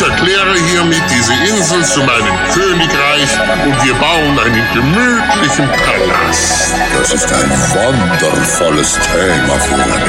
erkläre hiermit diese Insel zu meinem Königreich und wir bauen einen gemütlichen Palast. Das ist ein wundervolles Thema für ein